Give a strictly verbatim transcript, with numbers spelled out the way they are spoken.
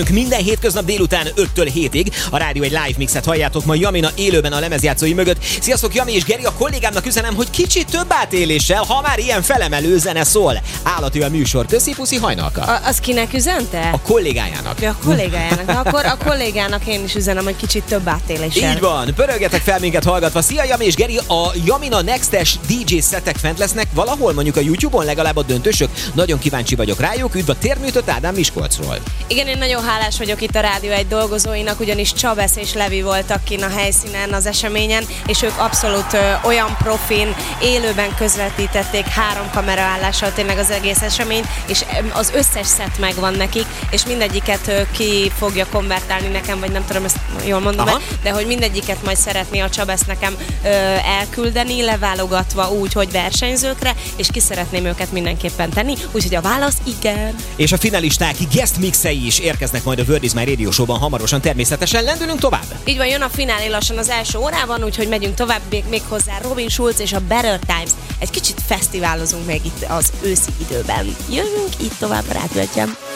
Minden hétköznap délután öttől hétig a rádió egy live mixet halljátok ma Jamina élőben a lemezjátszói mögött. Sziasztok, Jami és Geri, a kollégámnak üzenem, hogy kicsit több átéléssel, ha már ilyen felemelő zene szól. Állati a műsor, köszi, puszi, hajnalka. A, az kinek üzente? A kollégájának. Ja, a kollégájának. Na, akkor a kollégának én is üzenem, hogy kicsit több átéléssel. Így van, pörögjetek fel minket hallgatva. Szia, Jami és Geri, a Jamina Next-es dé dzsé szettek fent lesznek valahol, mondjuk a YouTube-on, legalább a döntősök. Nagyon kíváncsi vagyok rájuk. Üdv a térműtött Ádám Miskolcról. Igen, én nagyon hálás vagyok itt a Rádió egy dolgozóinak, ugyanis Csabesz és Levi voltak kint a helyszínen az eseményen, és ők abszolút ö, olyan profin, élőben közvetítették három kameraállással tényleg az egész eseményt, és az összes szett megvan nekik, és mindegyiket ö, ki fogja konvertálni nekem, vagy nem tudom, ezt jól mondom el, de hogy mindegyiket majd szeretné a Csabesz nekem ö, elküldeni, leválogatva úgy, hogy versenyzőkre, és ki szeretném őket mindenképpen tenni, úgyhogy a válasz igen. És a finalisták guest mixei is érkeznek majd a Word is My Radio Show-ban hamarosan, természetesen lendülünk tovább. Így van, jön a finálé lassan az első órában, úgyhogy megyünk tovább, még, még hozzá Robin Schulz és a Better Times. Egy kicsit fesztiválozunk még itt az őszi időben. Jövünk itt tovább a Rádió egyen.